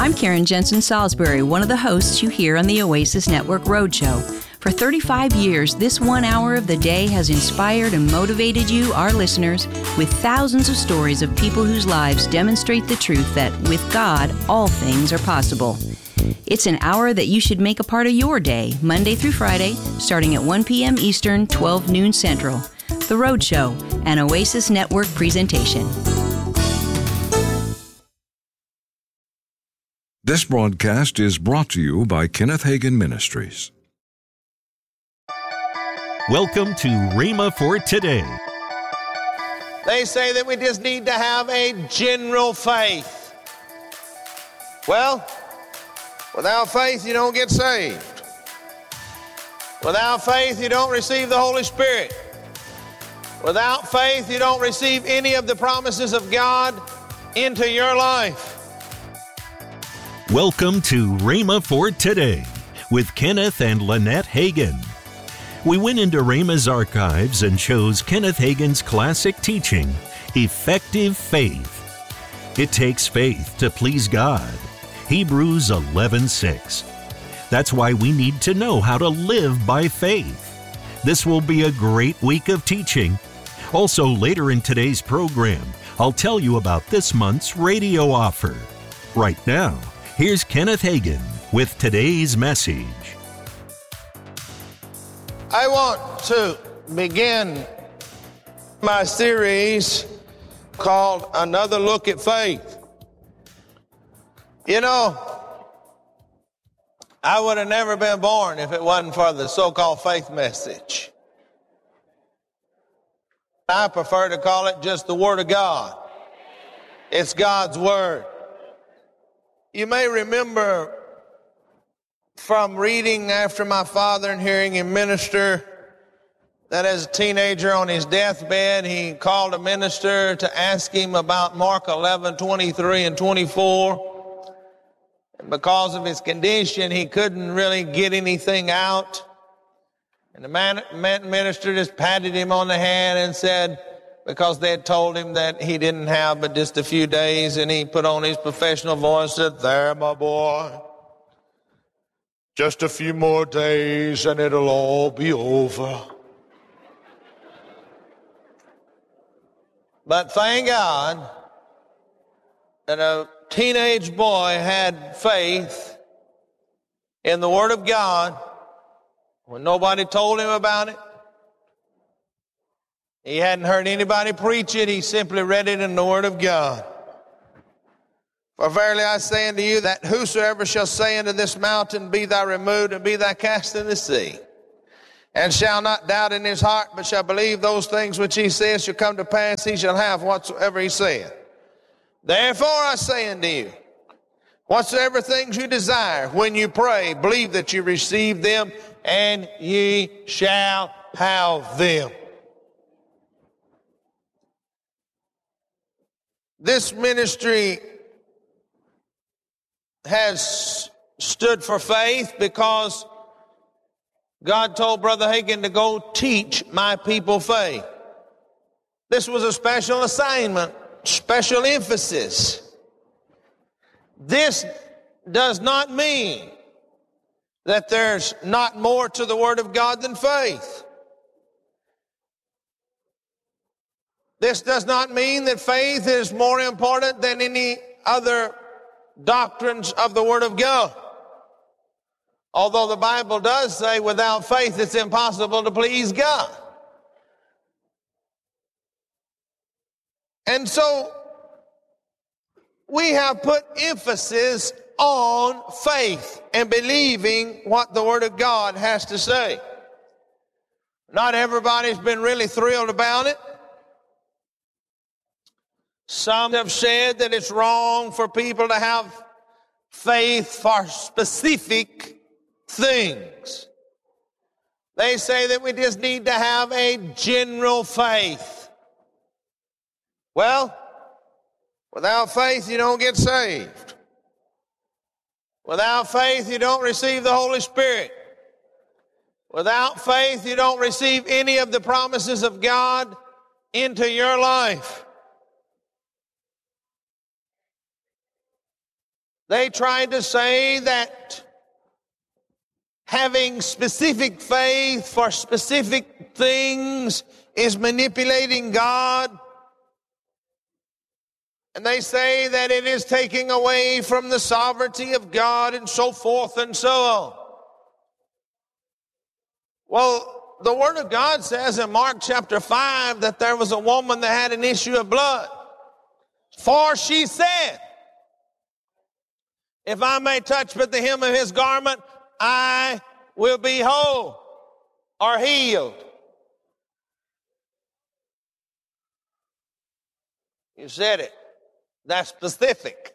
I'm Karen Jensen Salisbury, one of the hosts you hear on the Oasis Network Roadshow. For 35 years, this 1 hour of the day has inspired and motivated you, our listeners, with thousands of stories of people whose lives demonstrate the truth that with God, all things are possible. It's an hour that you should make a part of your day, Monday through Friday, starting at 1 p.m. Eastern, 12 noon Central. The Roadshow, an Oasis Network presentation. This broadcast is brought to you by Kenneth Hagin Ministries. Welcome to Rhema for Today. They say that we just need to have a general faith. Well, without faith, you don't get saved. Without faith, you don't receive the Holy Spirit. Without faith, you don't receive any of the promises of God into your life. Welcome to Rhema for Today with Kenneth and Lynette Hagin. We went into Rhema's archives and chose Kenneth Hagin's classic teaching, Effective Faith. It takes faith to please God. Hebrews 11:6. That's why we need to know how to live by faith. This will be a great week of teaching. Also, later in today's program, I'll tell you about this month's radio offer. Right now, here's Kenneth Hagin with today's message. I want to begin my series called Another Look at Faith. You know, I would have never been born if it wasn't for the so-called faith message. I prefer to call it just the Word of God. It's God's Word. You may remember from reading after my father and hearing him minister that as a teenager on his deathbed, he called a minister to ask him about Mark 11:23 and 24. And because of his condition, he couldn't really get anything out. And the minister just patted him on the hand and said, because they had told him that he didn't have but just a few days, and he put on his professional voice and said, "There, my boy, just a few more days and it'll all be over." But thank God that a teenage boy had faith in the Word of God when nobody told him about it. He hadn't heard anybody preach it. He simply read it in the Word of God. For verily I say unto you that whosoever shall say unto this mountain, Be thou removed, and be thou cast in the sea, and shall not doubt in his heart, but shall believe those things which he says shall come to pass, he shall have whatsoever he saith. Therefore I say unto you, whatsoever things you desire, when you pray, believe that you receive them, and ye shall have them. This ministry has stood for faith because God told Brother Hagin to go teach my people faith. This was a special assignment, special emphasis. This does not mean that there's not more to the Word of God than faith. This does not mean that faith is more important than any other doctrines of the Word of God. Although the Bible does say without faith it's impossible to please God. And so we have put emphasis on faith and believing what the Word of God has to say. Not everybody's been really thrilled about it. Some have said that it's wrong for people to have faith for specific things. They say that we just need to have a general faith. Well, without faith, you don't get saved. Without faith, you don't receive the Holy Spirit. Without faith, you don't receive any of the promises of God into your life. They tried to say that having specific faith for specific things is manipulating God. And they say that it is taking away from the sovereignty of God and so forth and so on. Well, the Word of God says in Mark chapter 5 that there was a woman that had an issue of blood. For she said, if I may touch but the hem of his garment, I will be whole or healed. You said it. That's specific.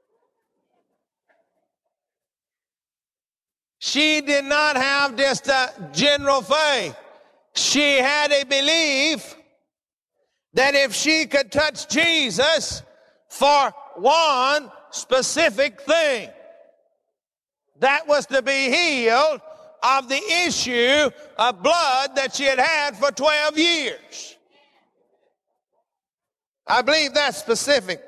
She did not have just a general faith. She had a belief that if she could touch Jesus for one specific thing, that was to be healed of the issue of blood that she had had for 12 years. I believe that's specific.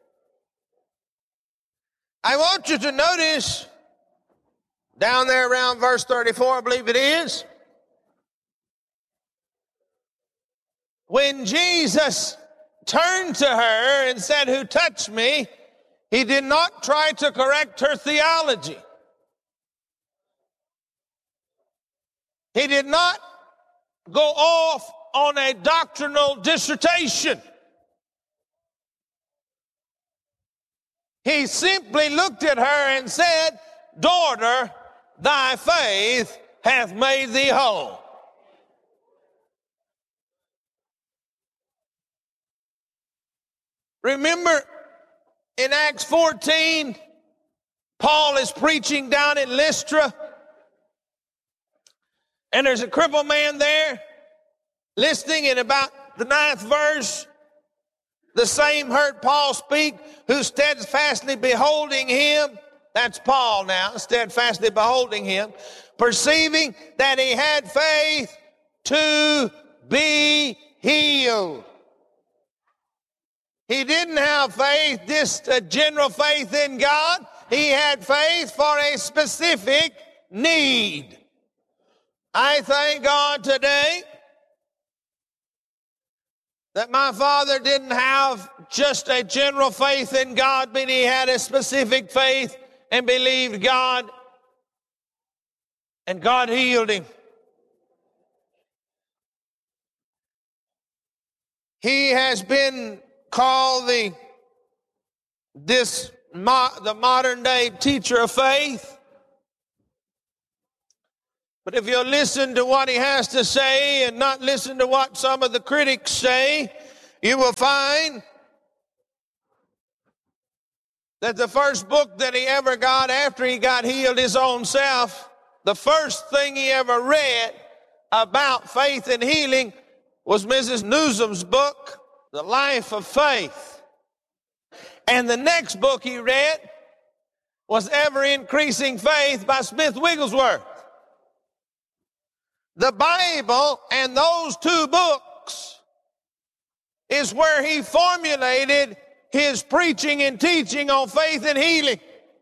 I want you to notice down there around verse 34, I believe it is, when Jesus turned to her and said, "Who touched me?" he did not try to correct her theology. He did not go off on a doctrinal dissertation. He simply looked at her and said, "Daughter, thy faith hath made thee whole." Remember in Acts 14, Paul is preaching down in Lystra, and there's a crippled man there listening. In about the 9th verse, the same heard Paul speak, who steadfastly beholding him, that's Paul now, steadfastly beholding him, perceiving that he had faith to be healed. He didn't have faith, just a general faith in God. He had faith for a specific need. I thank God today that my father didn't have just a general faith in God, but he had a specific faith and believed God, and God healed him. He has been called the modern day teacher of faith. But if you listen to what he has to say and not listen to what some of the critics say, you will find that the first book that he ever got after he got healed his own self, the first thing he ever read about faith and healing was Mrs. Newsom's book, The Life of Faith. And the next book he read was Ever Increasing Faith by Smith Wigglesworth. The Bible and those two books is where he formulated his preaching and teaching on faith and healing.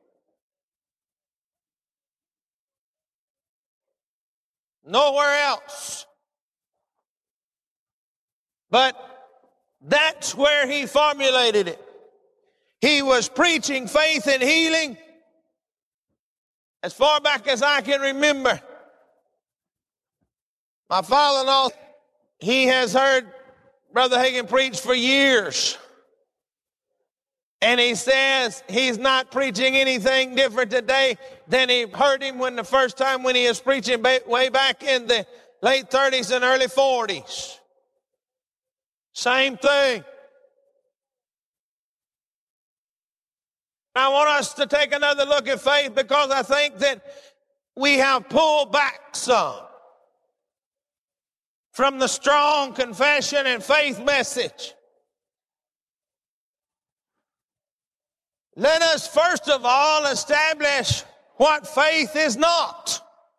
Nowhere else. But that's where he formulated it. He was preaching faith and healing as far back as I can remember. My father-in-law, he has heard Brother Hagin preach for years. And he says he's not preaching anything different today than he heard him when the first time when he was preaching way back in the late 30s and early 40s. Same thing. I want us to take another look at faith because I think that we have pulled back some from the strong confession and faith message. Let us first of all establish what faith is not.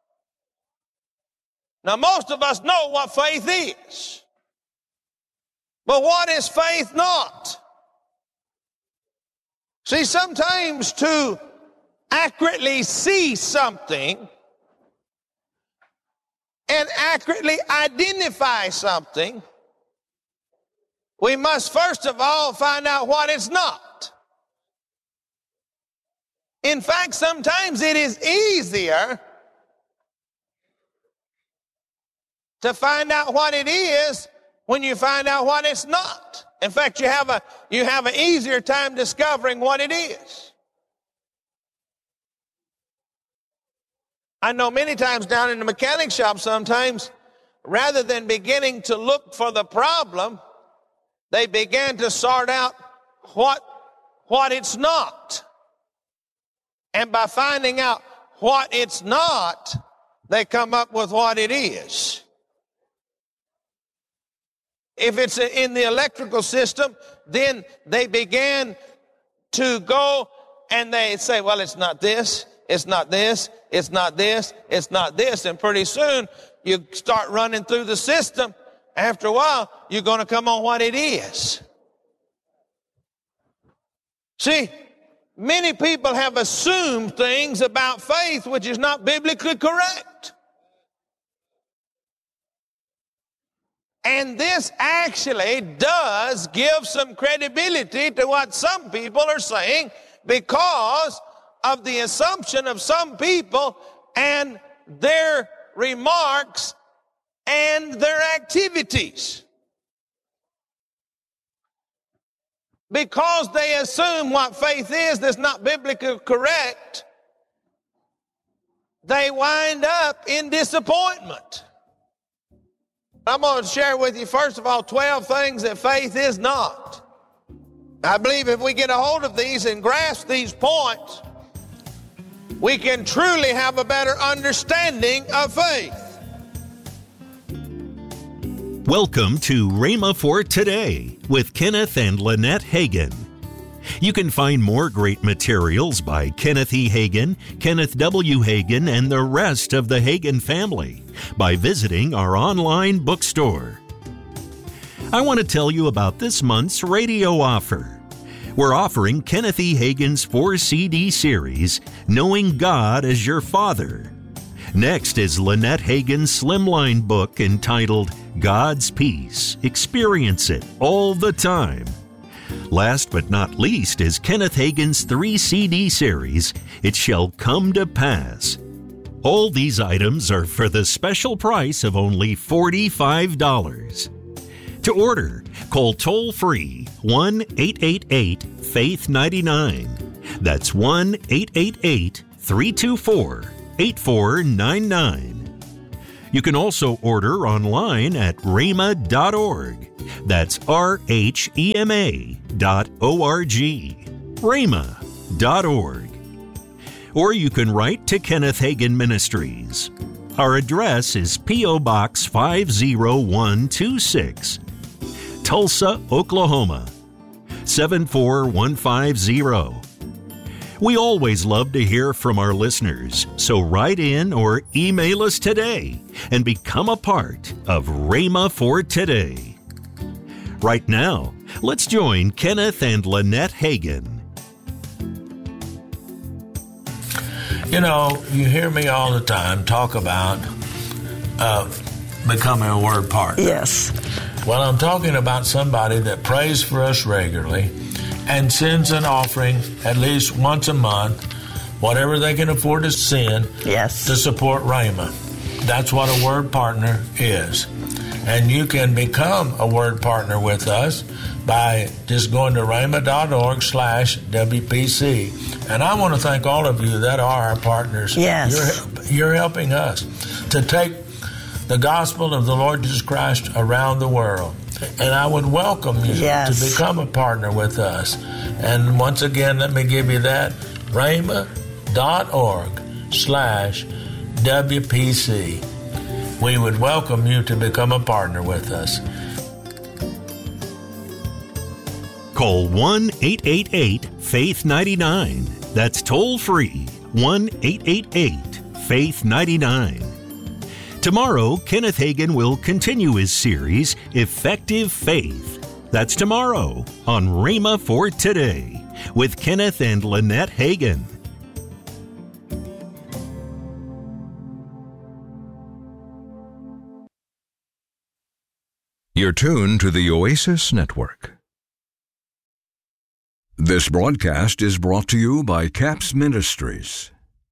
Now, most of us know what faith is. But what is faith not? See, sometimes to accurately see something and accurately identify something, we must first of all find out what it's not. In fact, sometimes it is easier to find out what it is when you find out what it's not. In fact, you have an easier time discovering what it is. I know many times down in the mechanic shop, sometimes, rather than beginning to look for the problem, they began to sort out what it's not. And by finding out what it's not, they come up with what it is. If it's in the electrical system, then they began to go and they say, well, it's not this, it's not this, it's not this, it's not this. And pretty soon you start running through the system. After a while, you're going to come on what it is. See, many people have assumed things about faith which is not biblically correct. And this actually does give some credibility to what some people are saying because of the assumption of some people and their remarks and their activities. Because they assume what faith is that's not biblically correct, they wind up in disappointment. I'm going to share with you, first of all, 12 things that faith is not. I believe if we get a hold of these and grasp these points, we can truly have a better understanding of faith. Welcome to Rhema for Today with Kenneth and Lynette Hagin. You can find more great materials by Kenneth E. Hagin, Kenneth W. Hagin, and the rest of the Hagin family by visiting our online bookstore. I want to tell you about this month's radio offer. We're offering Kenneth E. Hagin's 4-CD series, Knowing God as Your Father. Next is Lynette Hagin's slimline book entitled God's Peace. Experience it all the time. Last but not least is Kenneth Hagin's 3-CD series, It Shall Come to Pass. All these items are for the special price of only $45. To order, call toll-free 1-888-FAITH-99. That's 1-888-324-8499. You can also order online at rhema.org. That's RHEMA.org. Rhema.org. Or you can write to Kenneth Hagin Ministries. Our address is P.O. Box 50126, Tulsa, Oklahoma 74150. We always love to hear from our listeners, so write in or email us today and become a part of Rhema for Today. Right now, let's join Kenneth and Lynette Hagin. You know, you hear me all the time talk about becoming a word partner. Yes. Well, I'm talking about somebody that prays for us regularly and sends an offering at least once a month, whatever they can afford to send, Yes. to support Rhema. That's what a word partner is. And you can become a word partner with us by just going to rhema.org/WPC. And I want to thank all of you that are our partners. Yes. You're helping us to take the gospel of the Lord Jesus Christ around the world. And I would welcome you Yes. to become a partner with us. And once again, let me give you that, rhema.org/WPC. We would welcome you to become a partner with us. Call 1-888-FAITH-99. That's toll-free, 1-888-FAITH-99. Tomorrow, Kenneth Hagin will continue his series, Effective Faith. That's tomorrow on Rhema for Today with Kenneth and Lynette Hagin. You're tuned to the Oasis Network. This broadcast is brought to you by CAPS Ministries.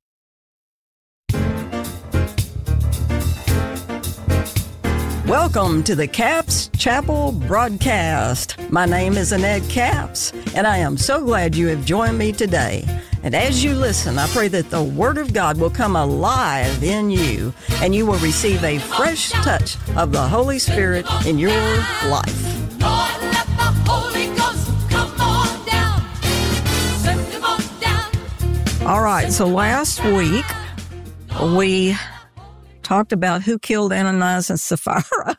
Welcome to the Capps Chapel broadcast. My name is Annette Capps, and I am so glad you have joined me today. And as you listen, I pray that the Word of God will come alive in you, and you will receive a fresh touch of the Holy Spirit in your life. Lord, let the Holy Ghost come on down. Send him on down. All right, so last week we talked about who killed Ananias and Sapphira.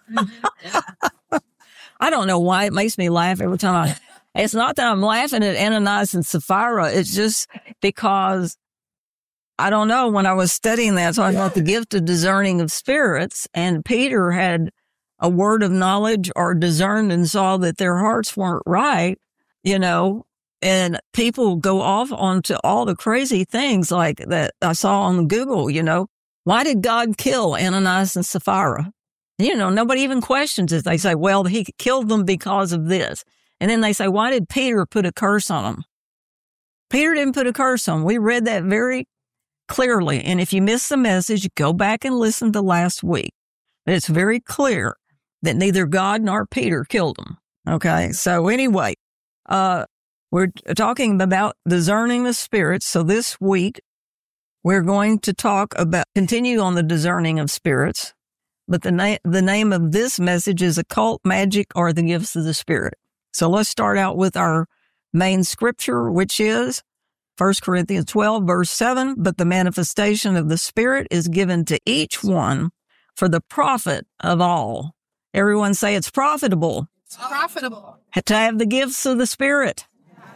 I don't know why it makes me laugh every time it's not that I'm laughing at Ananias and Sapphira. It's just because, I don't know, when I was studying that, talking about the gift of discerning of spirits, and Peter had a word of knowledge or discerned and saw that their hearts weren't right, and people go off onto all the crazy things like that I saw on Google, Why did God kill Ananias and Sapphira? Nobody even questions it. They say, well, he killed them because of this. And then they say, why did Peter put a curse on them? Peter didn't put a curse on them. We read that very clearly. And if you missed the message, go back and listen to last week. But it's very clear that neither God nor Peter killed them. Okay. So anyway, we're talking about discerning the spirits. So this week, we're going to continue on the discerning of spirits. But the name of this message is Occult Magic or the Gifts of the Spirit. So let's start out with our main scripture, which is 1 Corinthians 12, verse 7. But the manifestation of the Spirit is given to each one for the profit of all. Everyone say it's profitable. It's profitable. To have the gifts of the Spirit.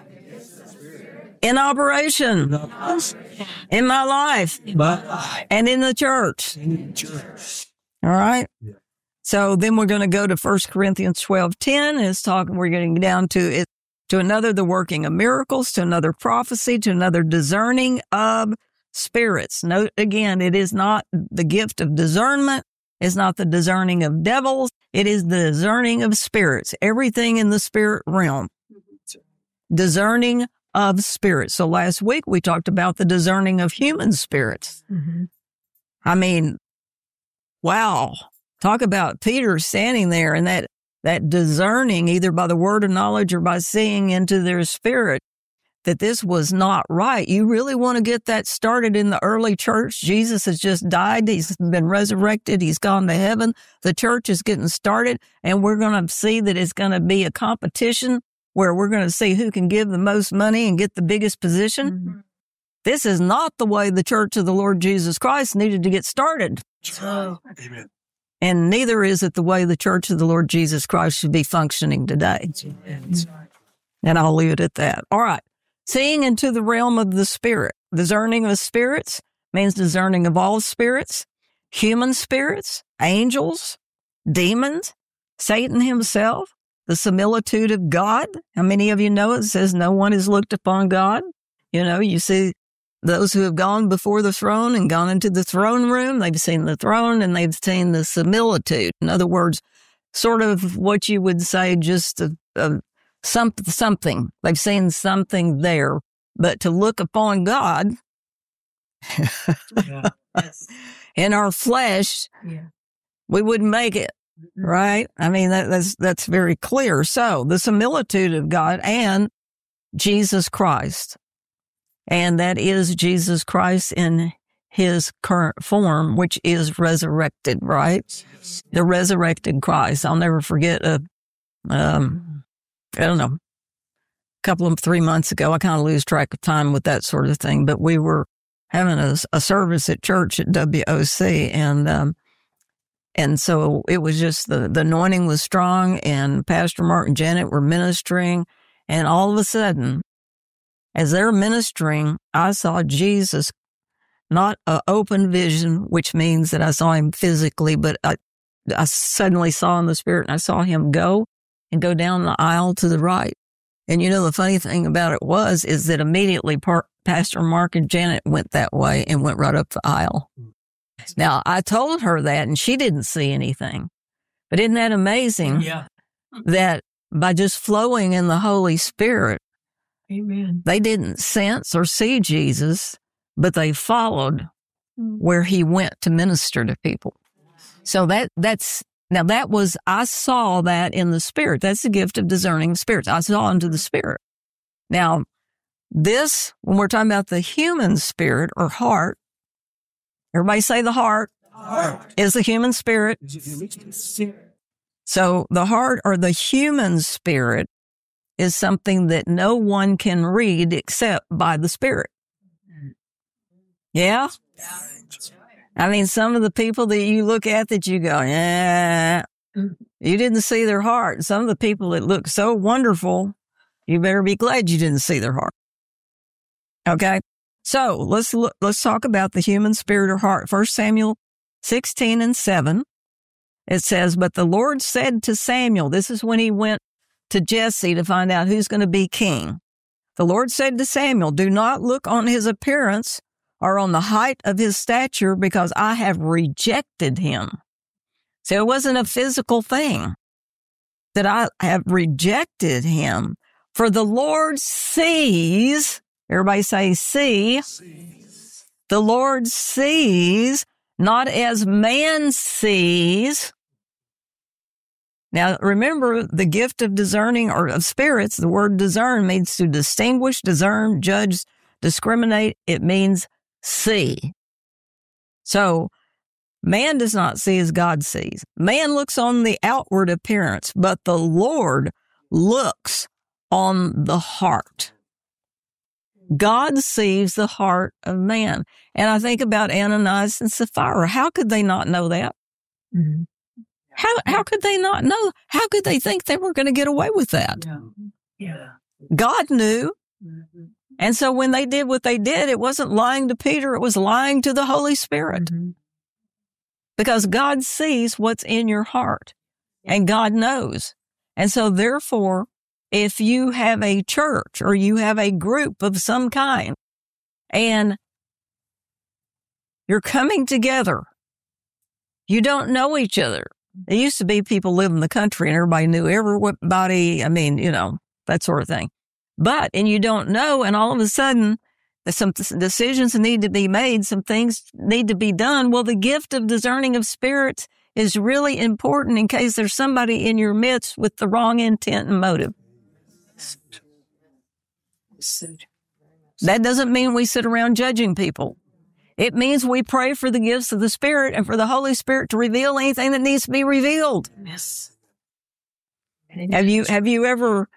In operation. In my life. And in the church. All right. Yeah. So then we're going to go to 1 Corinthians 12:10. We're getting down to it, to another, the working of miracles, to another prophecy, to another discerning of spirits. Note again, it is not the gift of discernment. It's not the discerning of devils. It is the discerning of spirits. Everything in the spirit realm. Discerning of spirits. So last week we talked about the discerning of human spirits. Mm-hmm. I mean, wow. Talk about Peter standing there and that discerning, either by the word of knowledge or by seeing into their spirit, that this was not right. You really want to get that started in the early church. Jesus has just died. He's been resurrected. He's gone to heaven. The church is getting started, and we're going to see that it's going to be a competition where we're going to see who can give the most money and get the biggest position. Mm-hmm. This is not the way the church of the Lord Jesus Christ needed to get started. Oh. Amen. And neither is it the way the church of the Lord Jesus Christ should be functioning today. And I'll leave it at that. All right. Seeing into the realm of the spirit. Discerning of spirits means discerning of all spirits, human spirits, angels, demons, Satan himself, the similitude of God. How many of you know it says no one has looked upon God? You see those who have gone before the throne and gone into the throne room, they've seen the throne and they've seen the similitude. In other words, sort of what you would say just something. They've seen something there. But to look upon God in our flesh, we wouldn't make it, right? I mean, that's very clear. So the similitude of God and Jesus Christ. And that is Jesus Christ in his current form, which is resurrected, right? Yes. The resurrected Christ. I'll never forget, I don't know, couple of 3 months ago, I kind of lose track of time with that sort of thing, but we were having a service at church at WOC, and so it was just the anointing was strong, and Pastor Mark and Janet were ministering, and all of a sudden, as they're ministering, I saw Jesus, not an open vision, which means that I saw him physically, but I suddenly saw in the spirit, and I saw him go down the aisle to the right. And the funny thing about it is that immediately Pastor Mark and Janet went that way and went right up the aisle. Now, I told her that, and she didn't see anything. But isn't that amazing? That by just flowing in the Holy Spirit, they didn't sense or see Jesus, but they followed where he went to minister to people. So I saw that in the Spirit. That's the gift of discerning of spirits. I saw into the Spirit. Now, this, when we're talking about the human spirit or heart, everybody say the heart is the human spirit. So the heart or the human spirit is something that no one can read except by the Spirit. Yeah? I mean, some of the people that you look at that you go, yeah, you didn't see their heart. Some of the people that look so wonderful, you better be glad you didn't see their heart. Okay? So let's talk about the human spirit or heart. 1 Samuel 16:7. It says, but the Lord said to Samuel, this is when he went to Jesse to find out who's going to be king. The Lord said to Samuel, do not look on his appearance or on the height of his stature, because I have rejected him. So it wasn't a physical thing, that I have rejected him. For the Lord sees, everybody say see. The Lord sees, not as man sees. Now, remember, the gift of discerning or of spirits, the word discern means to distinguish, discern, judge, discriminate. It means see. So, man does not see as God sees. Man looks on the outward appearance, but the Lord looks on the heart. God sees the heart of man. And I think about Ananias and Sapphira. How could they not know that? Mm-hmm. How could they not know? How could they think they were going to get away with that? Yeah. God knew. Mm-hmm. And so when they did what they did, it wasn't lying to Peter. It was lying to the Holy Spirit. Mm-hmm. Because God sees what's in your heart and God knows. And so therefore, if you have a church or you have a group of some kind and you're coming together, you don't know each other. It used to be people live in the country and everybody knew everybody. I mean, that sort of thing. And you don't know, and all of a sudden, some decisions need to be made, some things need to be done. Well, the gift of discerning of spirits is really important in case there's somebody in your midst with the wrong intent and motive. That doesn't mean we sit around judging people. It means we pray for the gifts of the Spirit and for the Holy Spirit to reveal anything that needs to be revealed. Yes. Have you ever?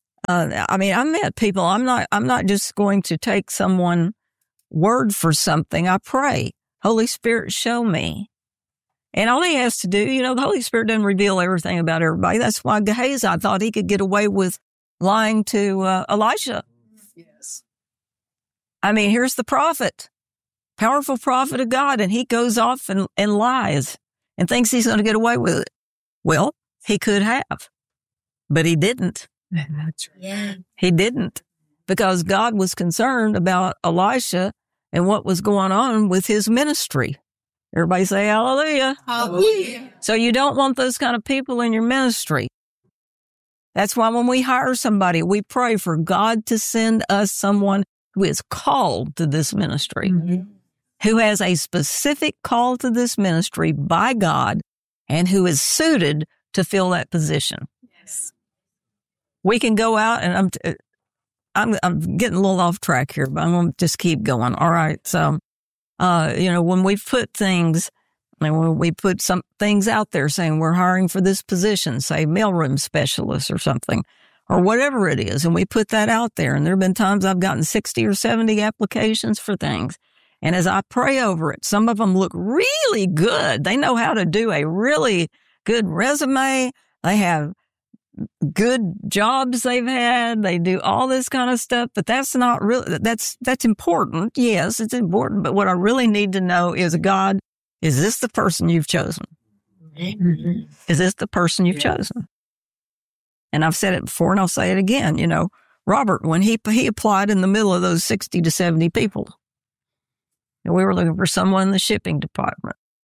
I met people. I'm not just going to take someone's word for something. I pray, Holy Spirit, show me. And all he has to do, the Holy Spirit doesn't reveal everything about everybody. That's why Gehazi thought he could get away with lying to Elisha. Yes. I mean, here's the prophet. Powerful prophet of God, and he goes off and lies and thinks he's going to get away with it. Well, he could have, but he didn't. Yeah. He didn't, because God was concerned about Elisha and what was going on with his ministry. Everybody say hallelujah. Hallelujah. So you don't want those kind of people in your ministry. That's why when we hire somebody, we pray for God to send us someone who is called to this ministry. Mm-hmm. Who has a specific call to this ministry by God and who is suited to fill that position. Yes. We can go out, and I'm getting a little off track here, but I'm going to just keep going. All right. So, when we put things, when we put some things out there saying we're hiring for this position, say mailroom specialist or something, or whatever it is, and we put that out there, and there have been times I've gotten 60 or 70 applications for things. And as I pray over it, some of them look really good. They know how to do a really good resume. They have good jobs they've had. They do all this kind of stuff, but that's not really, that's important. Yes, it's important. But what I really need to know is, God, is this the person you've chosen? Mm-hmm. Is this the person you've chosen? And I've said it before and I'll say it again. Robert, when he applied in the middle of those 60 to 70 people, we were looking for someone in the shipping department.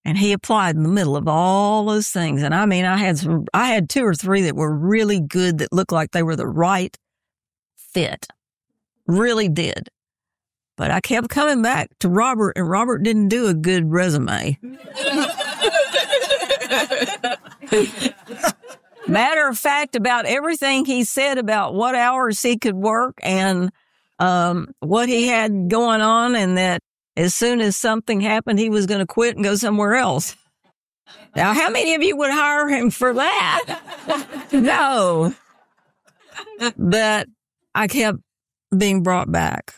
And he applied in the middle of all those things. And I mean, I had 2 or 3 that were really good, that looked like they were the right fit. Really did. But I kept coming back to Robert, and Robert didn't do a good resume. Matter of fact, about everything he said about what hours he could work and what he had going on, and that as soon as something happened, he was going to quit and go somewhere else. Now, how many of you would hire him for that? No. But I kept being brought back.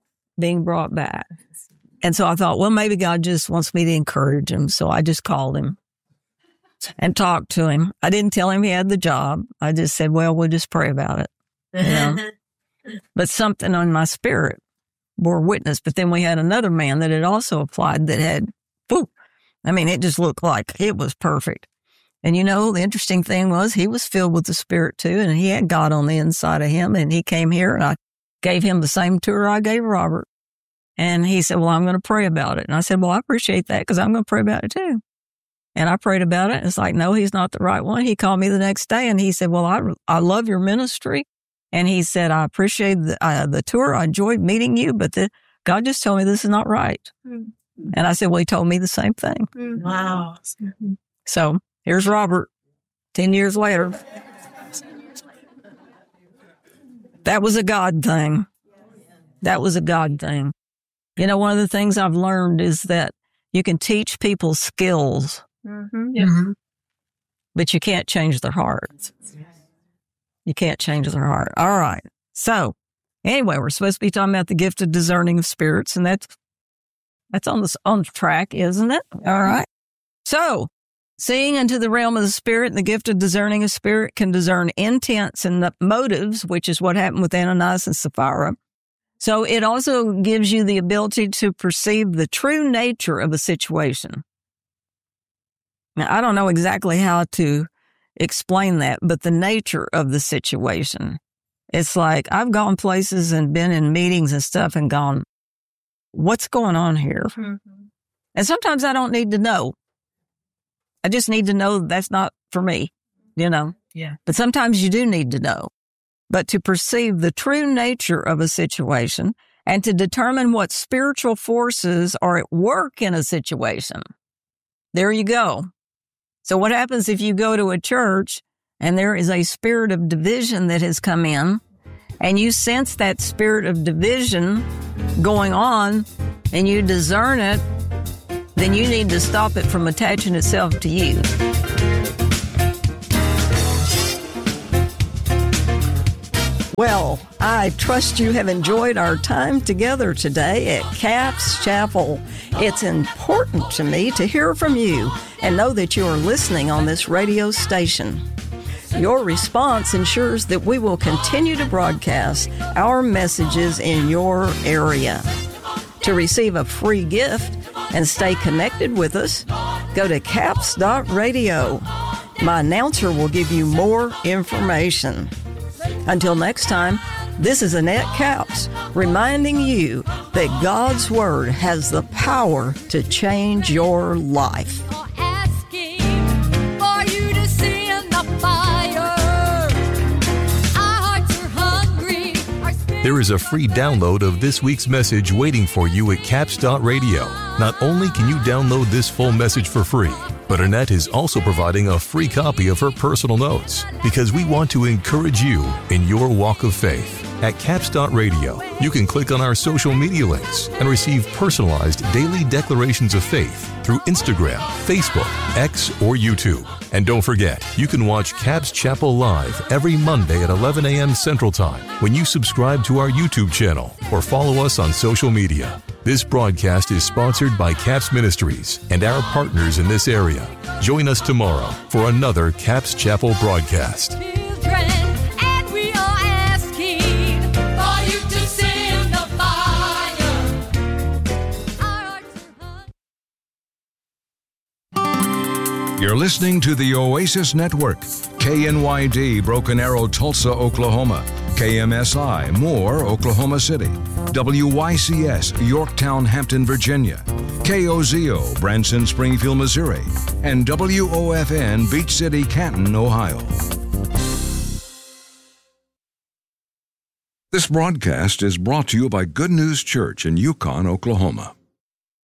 And so I thought, well, maybe God just wants me to encourage him. So I just called him and talked to him. I didn't tell him he had the job. I just said, well, we'll just pray about it. You know? But something on my spirit bore witness. But then we had another man that had also applied that had, I mean, it just looked like it was perfect. And, you know, the interesting thing was he was filled with the Spirit too, and he had God on the inside of him. And he came here, and I gave him the same tour I gave Robert. And he said, well, I'm going to pray about it. And I said, well, I appreciate that, because I'm going to pray about it too. And I prayed about it. And it's like, no, he's not the right one. He called me the next day and he said, well, I love your ministry. And he said, I appreciate the tour. I enjoyed meeting you, but God just told me this is not right. Mm-hmm. And I said, well, he told me the same thing. Mm-hmm. Wow. So here's Robert 10 years later. That was a God thing. That was a God thing. You know, one of the things I've learned is that you can teach people skills, but you can't change their hearts. You can't change their heart. All right. So anyway, we're supposed to be talking about the gift of discerning of spirits, and that's on track, isn't it? All right. So seeing into the realm of the spirit, and the gift of discerning of spirit can discern intents and the motives, which is what happened with Ananias and Sapphira. So it also gives you the ability to perceive the true nature of a situation. Now, I don't know exactly how to explain that, but the nature of the situation. It's like I've gone places and been in meetings and stuff and gone, what's going on here? Mm-hmm. And sometimes I don't need to know. I just need to know that's not for me, you know? Yeah. But sometimes you do need to know. But to perceive the true nature of a situation and to determine what spiritual forces are at work in a situation. There you go. So what happens if you go to a church and there is a spirit of division that has come in, and you sense that spirit of division going on and you discern it, then you need to stop it from attaching itself to you. Well, I trust you have enjoyed our time together today at Capps Chapel. It's important to me to hear from you and know that you are listening on this radio station. Your response ensures that we will continue to broadcast our messages in your area. To receive a free gift and stay connected with us, go to capps.radio. My announcer will give you more information. Until next time, this is Annette Capps reminding you that God's Word has the power to change your life. Asking for you to send the fire. Our hearts are hungry. There is a free download of this week's message waiting for you at capps.radio. Not only can you download this full message for free, but Annette is also providing a free copy of her personal notes, because we want to encourage you in your walk of faith. At capps.radio, you can click on our social media links and receive personalized daily declarations of faith through Instagram, Facebook, X, or YouTube. And don't forget, you can watch Capps Chapel live every Monday at 11 a.m. Central Time when you subscribe to our YouTube channel or follow us on social media. This broadcast is sponsored by Capps Ministries and our partners in this area. Join us tomorrow for another Capps Chapel broadcast. And we are asking for you to send the fire. Our hearts are hungry. You're listening to the Oasis Network. KNYD, Broken Arrow, Tulsa, Oklahoma. KMSI, Moore, Oklahoma City. WYCS, Yorktown, Hampton, Virginia. KOZO, Branson, Springfield, Missouri. And WOFN, Beach City, Canton, Ohio. This broadcast is brought to you by Good News Church in Yukon, Oklahoma.